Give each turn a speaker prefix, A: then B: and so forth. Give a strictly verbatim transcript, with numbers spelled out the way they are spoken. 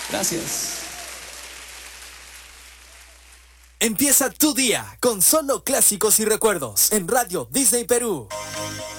A: Gracias.
B: Empieza tu día con solo clásicos y recuerdos en Radio Disney Perú.